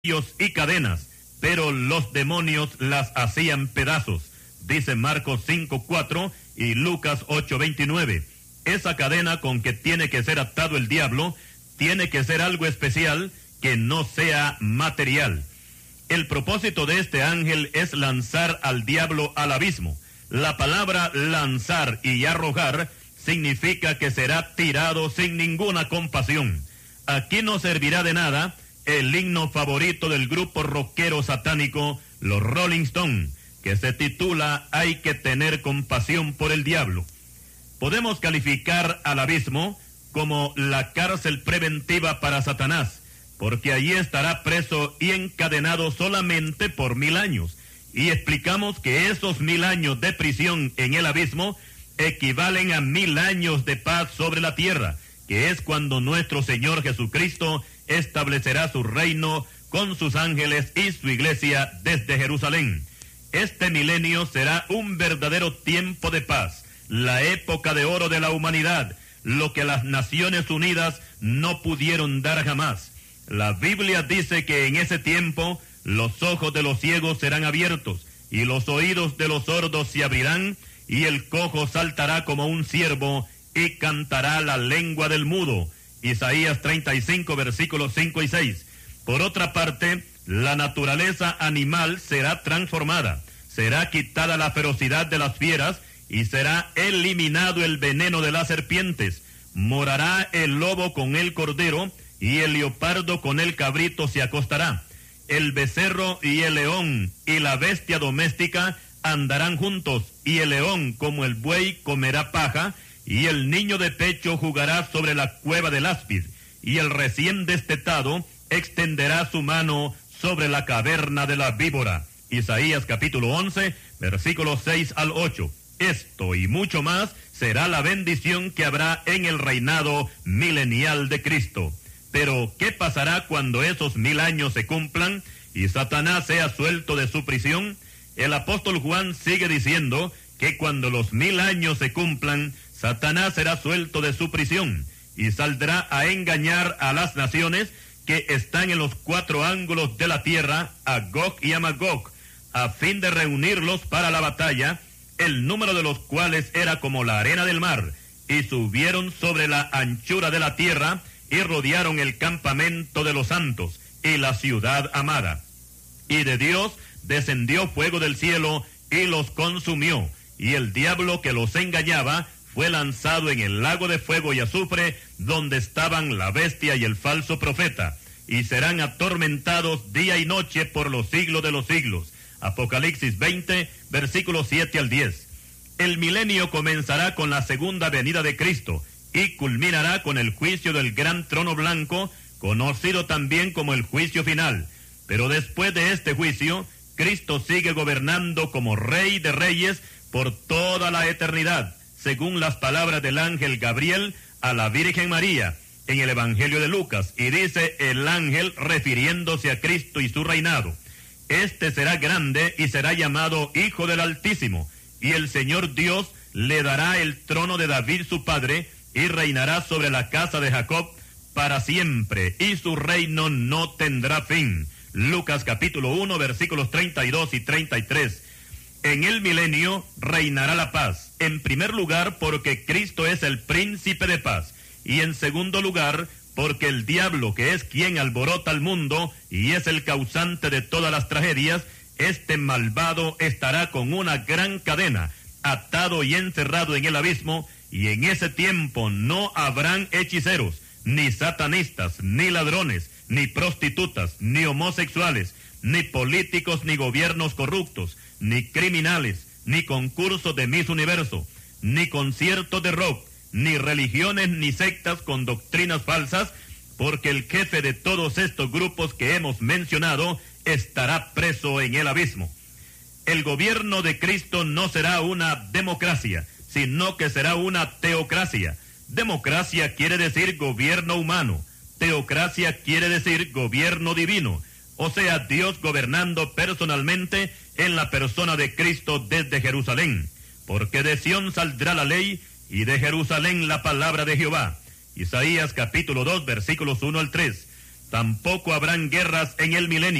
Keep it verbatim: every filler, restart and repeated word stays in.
y cadenas, pero los demonios las hacían pedazos. Dice Marcos cinco cuatro y Lucas ocho veintinueve. Esa cadena con que tiene que ser atado el diablo tiene que ser algo especial que no sea material. El propósito de este ángel es lanzar al diablo al abismo. La palabra lanzar y arrojar significa que será tirado sin ninguna compasión. Aquí no servirá de nada el himno favorito del grupo rockero satánico, los Rolling Stones, que se titula Hay que tener compasión por el diablo. Podemos calificar al abismo como la cárcel preventiva para Satanás, porque allí estará preso y encadenado solamente por mil años. Y explicamos que esos mil años de prisión en el abismo equivalen a mil años de paz sobre la tierra, que es cuando nuestro Señor Jesucristo establecerá su reino con sus ángeles y su iglesia desde Jerusalén. Este milenio será un verdadero tiempo de paz, la época de oro de la humanidad, lo que las Naciones Unidas no pudieron dar jamás. La Biblia dice que en ese tiempo los ojos de los ciegos serán abiertos y los oídos de los sordos se abrirán y el cojo saltará como un ciervo y cantará la lengua del mudo. Isaías treinta y cinco, versículos cinco y seis. Por otra parte, la naturaleza animal será transformada, será quitada la ferocidad de las fieras y será eliminado el veneno de las serpientes. Morará el lobo con el cordero y el leopardo con el cabrito se acostará. El becerro y el león y la bestia doméstica andarán juntos, y el león como el buey comerá paja, y el niño de pecho jugará sobre la cueva del áspid, y el recién destetado extenderá su mano sobre la caverna de la víbora. Isaías capítulo once, versículos seis al ocho. Esto y mucho más será la bendición que habrá en el reinado milenial de Cristo. Pero, ¿qué pasará cuando esos mil años se cumplan y Satanás sea suelto de su prisión? El apóstol Juan sigue diciendo que cuando los mil años se cumplan, Satanás será suelto de su prisión y saldrá a engañar a las naciones que están en los cuatro ángulos de la tierra, a Gog y a Magog, a fin de reunirlos para la batalla, el número de los cuales era como la arena del mar, y subieron sobre la anchura de la tierra y rodearon el campamento de los santos y la ciudad amada. Y de Dios descendió fuego del cielo y los consumió, y el diablo que los engañaba fue lanzado en el lago de fuego y azufre, donde estaban la bestia y el falso profeta, y serán atormentados día y noche por los siglos de los siglos. Apocalipsis veinte, versículos siete al diez. El milenio comenzará con la segunda venida de Cristo, y culminará con el juicio del gran trono blanco, conocido también como el juicio final. Pero después de este juicio, Cristo sigue gobernando como Rey de Reyes por toda la eternidad, según las palabras del ángel Gabriel a la Virgen María en el Evangelio de Lucas, y dice el ángel refiriéndose a Cristo y su reinado: Este será grande y será llamado Hijo del Altísimo, y el Señor Dios le dará el trono de David su padre, y reinará sobre la casa de Jacob para siempre, y su reino no tendrá fin. Lucas capítulo uno, versículos treinta y dos y treinta y tres. En el milenio reinará la paz, en primer lugar porque Cristo es el príncipe de paz, y en segundo lugar porque el diablo, que es quien alborota al mundo y es el causante de todas las tragedias, este malvado estará con una gran cadena, atado y encerrado en el abismo, y en ese tiempo no habrán hechiceros, ni satanistas, ni ladrones, ni prostitutas, ni homosexuales, ni políticos, ni gobiernos corruptos, ni criminales, ni concursos de Miss Universo, ni conciertos de rock, ni religiones ni sectas con doctrinas falsas, porque el jefe de todos estos grupos que hemos mencionado estará preso en el abismo. El gobierno de Cristo no será una democracia, sino que será una teocracia. Democracia quiere decir gobierno humano, teocracia quiere decir gobierno divino, o sea, Dios gobernando personalmente en la persona de Cristo desde Jerusalén, porque de Sión saldrá la ley y de Jerusalén la palabra de Jehová. Isaías capítulo dos, versículos uno al tres. tampoco habrán guerras en el milenio.